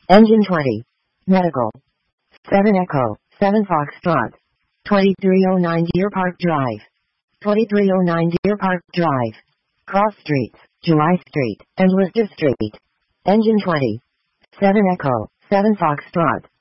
Engine 20. Medical. 7 Echo, 7 Foxtrot. 2309 Deer Park Drive. 2309 Deer Park Drive. Cross Streets, July Street, and Worcester Street. Engine 20. 7 Echo, 7 Foxtrot.